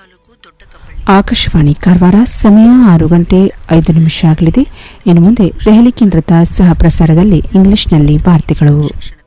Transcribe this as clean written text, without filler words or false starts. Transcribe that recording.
ಆಕಾಶವಾಣಿ ಕಾರವಾರ ಸಮಯ 6 ಗಂಟೆ 5 ನಿಮಿಷ ಆಗಲಿದೆ. ಇನ್ನು ಮುಂದೆ ದೆಹಲಿ ಕೇಂದ್ರದ ಸಹ ಪ್ರಸಾರದಲ್ಲಿ ಇಂಗ್ಲಿಷ್ನಲ್ಲಿ ವಾರ್ತೆಗಳು.